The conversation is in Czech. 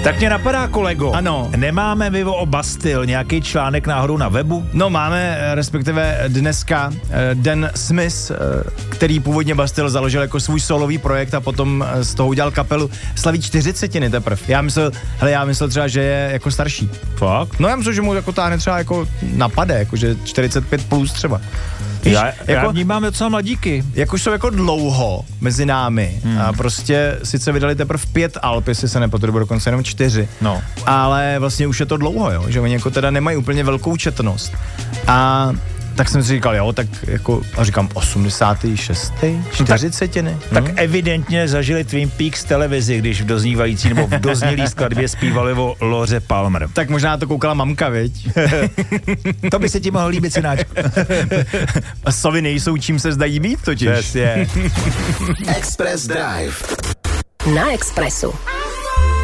Tak mě napadá, kolego. Ano. Nemáme my o Bastille nějaký článek náhodou na webu? No máme, respektive dneska Dan Smith, který původně Bastille založil jako svůj solový projekt a potom z toho udělal kapelu, slaví 40 teprv. Já myslel třeba, že je jako starší. Fakt? No já myslím, že mu jako táhne třeba jako napade, jakože 45 plus třeba. Já vnímám docela mladíky. Jako jsou jako dlouho mezi námi a prostě sice vydali teprve 5 alb, jestli se nepotřebuji, dokonce jenom 4. No. Ale vlastně už je to dlouho, jo, že oni jako teda nemají úplně velkou četnost. A tak jsem si říkal, jo, tak jako, a říkám 86. 40. Tak evidentně zažili Twin Peaks televizi, když v doznívající nebo v doznělý skladbě zpívali o Loře Palmer. Tak možná to koukala mamka, viď? To by se ti mohlo líbit, synáčku. A sovy nejsou, čím se zdají být totiž. Přesně. Express Drive. Na Expressu.